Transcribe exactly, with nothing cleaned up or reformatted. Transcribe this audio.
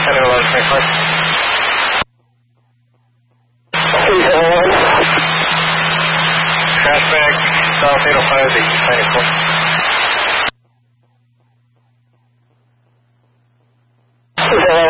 Center eleven twenty-five. Fastback, South eight oh five, the East ninety-four. Hello.